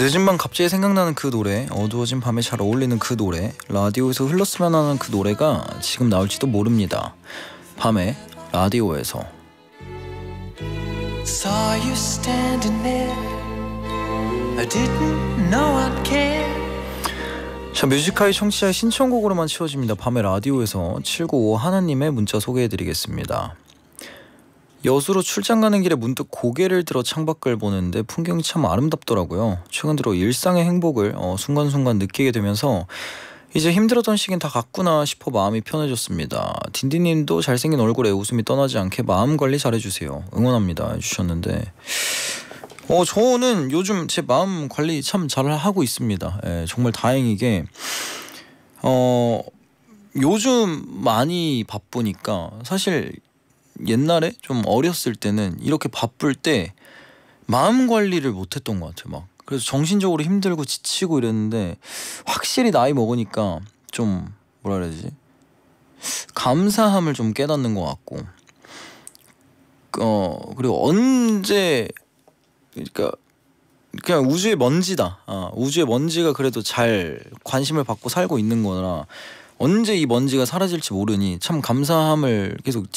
늦은 밤 갑자기 생각나는 그 노래, 어두워진 밤에 잘 어울리는 그 노래, 라디오에서 흘렀으면 하는 그 노래가 지금 나올지도 모릅니다. 밤에 라디오에서. Saw you standing there. I didn't know I'd care. 자, 뮤직하이 청취자의 신청곡으로만 채워집니다. 밤에 라디오에서 7955 하나님의 문자 소개해드리겠습니다. 여수로 출장 가는 길에 문득 고개를 들어 창밖을 보는데 풍경이 참 아름답더라고요. 최근 들어 일상의 행복을 순간순간 느끼게 되면서 이제 힘들었던 시기는 다 갔구나 싶어 마음이 편해졌습니다. 딘디님도 잘생긴 얼굴에 웃음이 떠나지 않게 마음 관리 잘해주세요. 응원합니다 해주셨는데 저는 요즘 제 마음 관리 참 잘하고 있습니다. 정말 다행이게 요즘 많이 바쁘니까 사실 옛날에 좀 어렸을 때는 이렇게 바쁠 때 마음 관리를 못했던 것 같아요. 막 그래서 정신적으로 힘들고 지치고 이랬는데 확실히 나이 먹으니까 좀 뭐라 그래야 되지? 감사함을 좀 깨닫는 것 같고 그리고 언제 그러니까 그냥 우주의 먼지다. 우주의 먼지가 그래도 잘 관심을 받고 살고 있는 거라 언제 이 먼지가 사라질지 모르니 참 감사함을 계속